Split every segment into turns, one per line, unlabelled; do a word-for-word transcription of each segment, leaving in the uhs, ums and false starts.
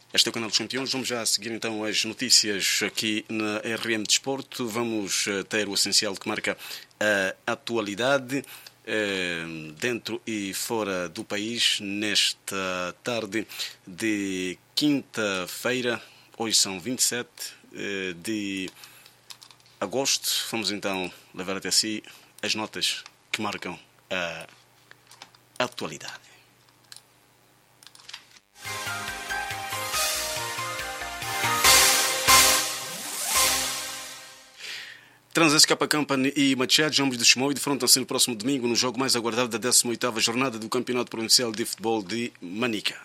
Este é o Canal dos Campeões. Vamos já seguir então as notícias aqui na R M Desporto. Vamos ter o essencial que marca a atualidade dentro e fora do país nesta tarde de quinta-feira. Hoje são vinte e sete de agosto. Vamos então levar até si as notas que marcam a atualidade. Transescapa Company e Machado, ambos de Chimoio, defrontam-se no próximo domingo no jogo mais aguardado da décima oitava jornada do Campeonato Provincial de Futebol de Manica.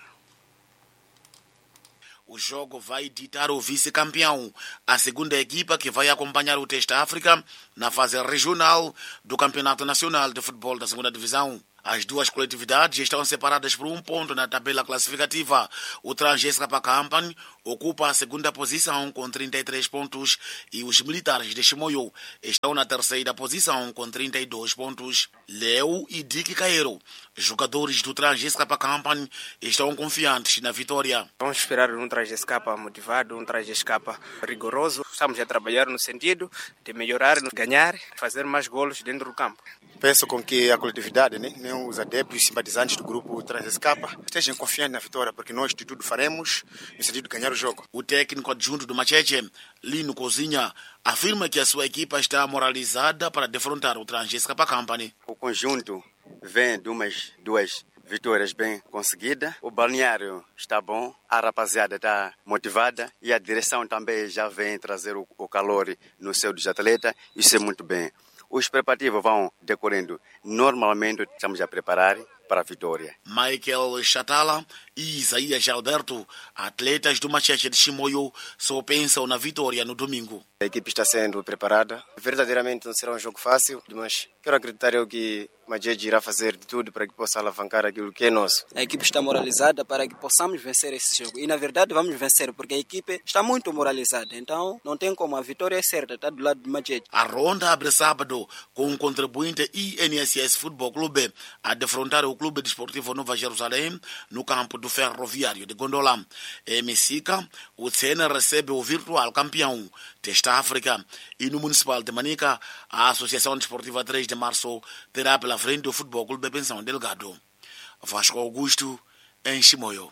O jogo vai ditar o vice-campeão, a segunda equipa que vai acompanhar o Teste África na fase regional do Campeonato Nacional de Futebol da segunda Divisão. As duas coletividades estão separadas por um ponto na tabela classificativa. O Transescapa Company ocupa a segunda posição com trinta e três pontos e os militares de Chimoio estão na terceira posição com trinta e dois pontos. Leo e Dick Caeiro, jogadores do Transescapa Company, estão confiantes na vitória.
Vamos esperar um Transescapa motivado, um Transescapa rigoroso. Estamos a trabalhar no sentido de melhorar, ganhar, fazer mais golos dentro do campo.
Penso com que a coletividade, né, nem os adeptos e simpatizantes do grupo Transescapa estejam confiantes na vitória, porque nós de tudo faremos no sentido de ganhar o jogo.
O técnico adjunto do Macheche, Lino Cozinha, afirma que a sua equipa está moralizada para defrontar o Transescapa Company.
O conjunto vem de umas duas vitórias bem conseguidas. O balneário está bom, a rapaziada está motivada e a direção também já vem trazer o, o calor no seu dos atletas. Isso é muito bem. Os preparativos vão decorrendo. Normalmente estamos a preparar para a vitória.
Michael Chatala e Isaías Alberto, atletas do Macheche de Chimoio, só pensam na vitória no domingo.
A equipe está sendo preparada. Verdadeiramente não será um jogo fácil, mas quero acreditar eu que Macheche irá fazer de tudo para que possa alavancar aquilo que é nosso. A equipe está moralizada para que possamos vencer esse jogo. E na verdade vamos vencer, porque a equipe está muito moralizada. Então não tem como, a vitória é certa, está do lado do Macheche.
A ronda abre sábado com um contribuinte I N S S Futebol Clube a defrontar o Clube Desportivo Nova Jerusalém no campo do Ferroviário de Gondola. Em Messica, o C N recebe o virtual campeão Teste África, e no Municipal de Manica, a Associação Desportiva três de Março terá pela frente o Futebol Clube Pensão Delgado. Vasco Augusto, em Chimoio.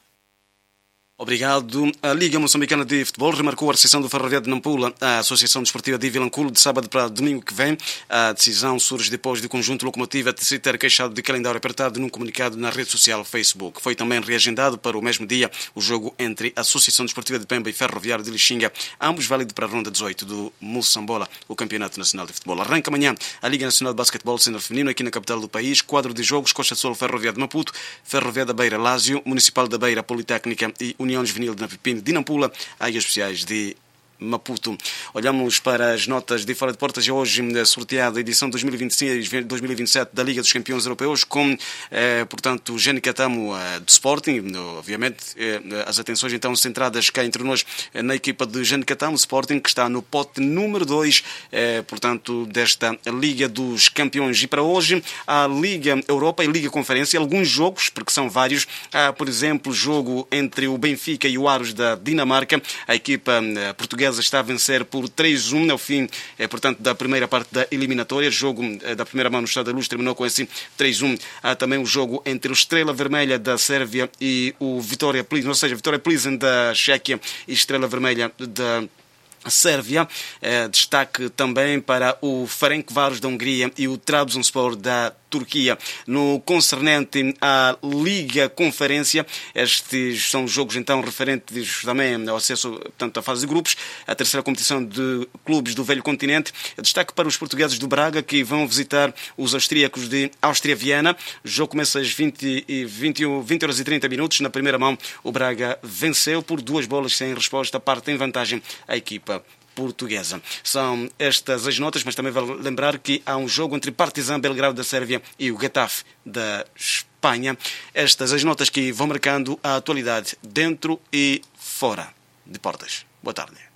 Obrigado. A Liga Moçambicana de Futebol remarcou a recepção do Ferroviário de Nampula à Associação Desportiva de Vilanculo de sábado para domingo que vem. A decisão surge depois do conjunto Locomotiva se ter queixado de calendário apertado num comunicado na rede social Facebook. Foi também reagendado para o mesmo dia o jogo entre a Associação Desportiva de Pemba e Ferroviário de Lixinga, ambos válidos para a ronda dezoito do Moçambola, o Campeonato Nacional de Futebol. Arranca amanhã a Liga Nacional de Basquetebol Sênior Feminino aqui na capital do país. Quadro de jogos: Costa Sol, Ferroviário de Maputo, Ferroviário da Beira, Lásio, Municipal da Beira, Politécnica e União Juvenil de Napipim de Nampula, áreas especiais de Maputo. Olhamos para as notas de fora de portas. Hoje sorteada a edição dois mil e vinte e seis dois mil e vinte e sete da Liga dos Campeões Europeus com, eh, portanto, Gene Catamo eh, do Sporting. Obviamente, eh, as atenções então centradas cá entre nós eh, na equipa de Gene Catamo Sporting, que está no pote número dois, eh, portanto, desta Liga dos Campeões. E para hoje, a Liga Europa e Liga Conferência, alguns jogos, porque são vários. Há, por exemplo, jogo entre o Benfica e o Aros da Dinamarca. A equipa eh, portuguesa está a vencer por três a um ao fim, é, portanto, da primeira parte da eliminatória. O jogo é, da primeira mão no Estado da Luz terminou com esse três a um. Há também o jogo entre o Estrela Vermelha da Sérvia e o Vitória Plzeň, ou seja, Vitória Plzeň da Chequia e Estrela Vermelha da Sérvia. É, destaque também para o Ferencváros da Hungria e o Trabzonspor da Turquia. No concernente à Liga Conferência, estes são jogos então referentes também ao acesso, portanto, à fase de grupos, a terceira competição de clubes do velho continente. Destaque para os portugueses do Braga, que vão visitar os austríacos de Áustria-Viena. O jogo começa às vinte horas e trinta minutos. Na primeira mão, o Braga venceu por duas bolas sem resposta, parte em vantagem a equipa portuguesa. São estas as notas, mas também vale lembrar que há um jogo entre Partizan Belgrado da Sérvia e o Getafe da Espanha. Estas as notas que vão marcando a atualidade dentro e fora de portas. Boa tarde.